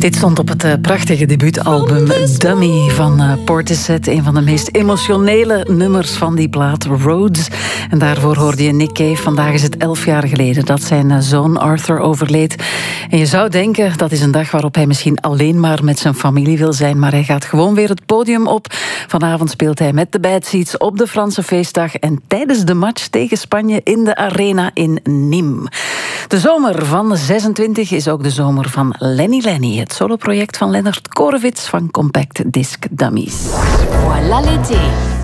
Dit stond op het prachtige debuutalbum Dummy van Portishead. Een van de meest emotionele nummers van die plaat, Roads. En daarvoor hoorde je Nick Cave. Vandaag is het 11 jaar geleden dat zijn zoon Arthur overleed. En je zou denken, dat is een dag waarop hij misschien alleen maar met zijn familie wil zijn. Maar hij gaat gewoon weer het podium op. Vanavond speelt hij met de Bad Seeds op de Franse feestdag. En tijdens de match tegen Spanje in de Arena in Nîmes. De zomer van 26 is ook de zomer van Lenny Lenny. Het soloproject van Lennart Korevits van Compact Disc Dummies. Voilà l'été.